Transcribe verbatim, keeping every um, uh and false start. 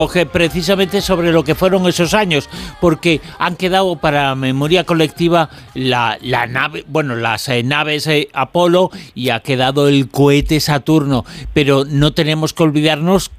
Que precisamente sobre lo que fueron esos años, porque han quedado para memoria colectiva la, la nave, bueno, las eh, naves eh, Apolo y ha quedado el cohete Saturno, pero no tenemos que olvidarnos